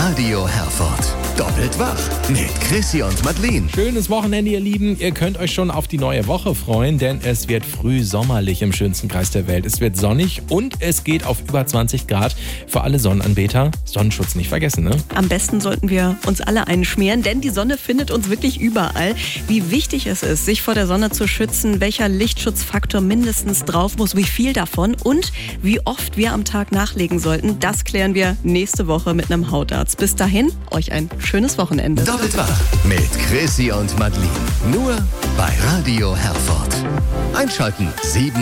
Radio Herford. Doppelt wach mit Chrissy und Madeleine. Schönes Wochenende, ihr Lieben. Ihr könnt euch schon auf die neue Woche freuen, denn es wird früh sommerlich im schönsten Kreis der Welt. Es wird sonnig und es geht auf über 20 Grad. Für alle Sonnenanbeter, Sonnenschutz nicht vergessen, ne? Am besten sollten wir uns alle einschmieren, denn die Sonne findet uns wirklich überall. Wie wichtig es ist, sich vor der Sonne zu schützen, welcher Lichtschutzfaktor mindestens drauf muss, wie viel davon und wie oft wir am Tag nachlegen sollten, das klären wir nächste Woche mit einem Hautarzt. Bis dahin, euch ein schönes Wochenende. Doppelt wach mit Chrissy und Madeleine. Nur bei Radio Herford. Einschalten 7